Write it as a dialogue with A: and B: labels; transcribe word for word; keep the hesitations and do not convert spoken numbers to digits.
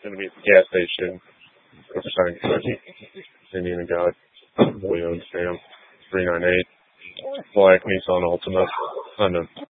A: Gonna be at the gas station. Representing Indian and God. Williams, Sam. three nine eight. Black Nissan Altima. Unknown.